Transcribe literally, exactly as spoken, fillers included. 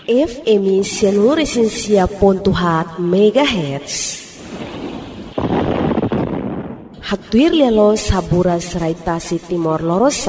F M Sianuresensia pontuhat megahertz. Haktuir lialo saburas raitasi Timor Lorosa.